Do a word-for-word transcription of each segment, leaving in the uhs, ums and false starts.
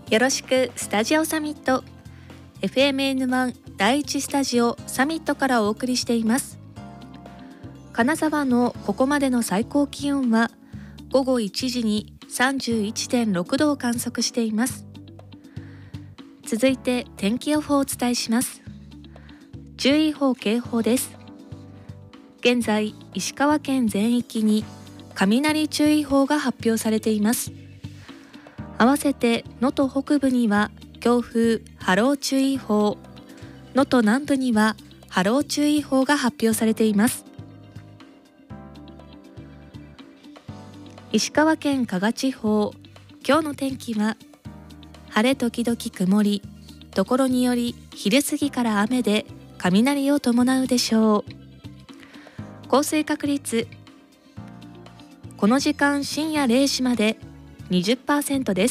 よろしくスタジオサミット エフエムエヌワン 第一スタジオサミットからお送りしています。金沢のここまでの最高気温はごごいちじに さんじゅういってんろくどを観測しています。続いて天気予報をお伝えします。注意報警報です。現在石川県全域に雷注意報が発表されています。合わせて能登北部には強風・波浪注意報、能登南部には波浪注意報が発表されています。石川県加賀地方、今日の天気は晴れ時々曇り、ところにより昼過ぎから雨で雷を伴うでしょう。降水確率、この時間深夜れいじまで にじゅっパーセント です。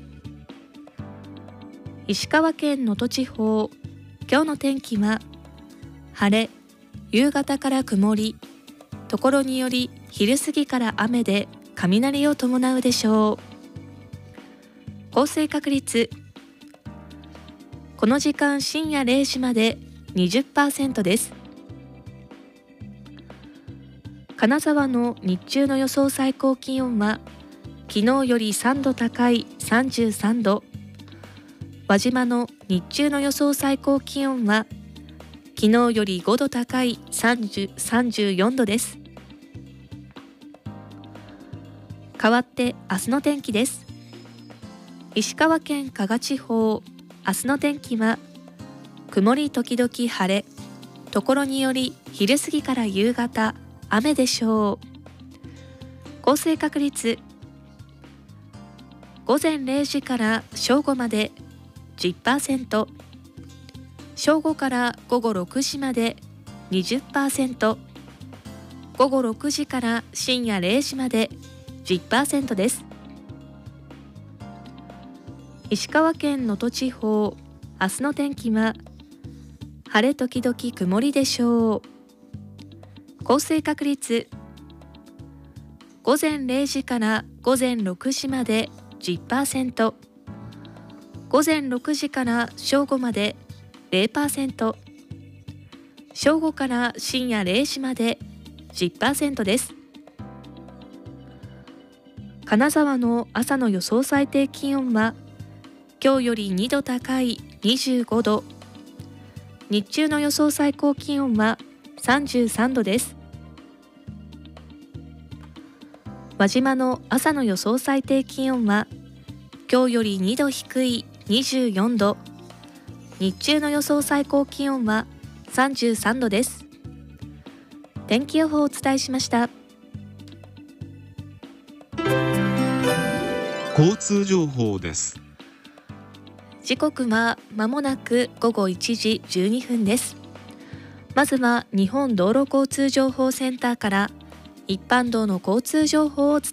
石川県能登地方、今日の天気は晴れ、夕方から曇り、ところにより昼過ぎから雨で雷を伴うでしょう。降水確率、この時間深夜れいじまで にじゅっパーセント です。金沢の日中の予想最高気温は昨日よりさんど高いさんじゅうさんど、輪島の日中の予想最高気温は昨日よりごど高いさんじゅう、さんじゅうよんどです。代わって明日の天気です。石川県加賀地方、明日の天気は曇り時々晴れ、ところにより昼過ぎから夕方雨でしょう。降水確率、午前れいじから正午まで じゅっパーセント、正午から午後ろくじまで にじゅっパーセント、午後ろくじから深夜れいじまで じゅっパーセント です。石川県能登地方、明日の天気は晴れ時々曇りでしょう。降水確率、午前れいじから午前ろくじまで じゅっパーセント、午前ろくじから正午まで ゼロパーセント、正午から深夜れいじまで じゅっパーセント です。金沢の朝の予想最低気温は今日よりにど高いにじゅうごど、日中の予想最高気温はさんじゅうさんどです。輪島の朝の予想最低気温は今日よりにど低いにじゅうよんど、日中の予想最高気温はさんじゅうさんどです。天気予報をお伝えしました。 交通情報です。 時刻はまもなくごごいちじじゅうにふんです。まずは日本道路交通情報センターから一般道の交通情報をお伝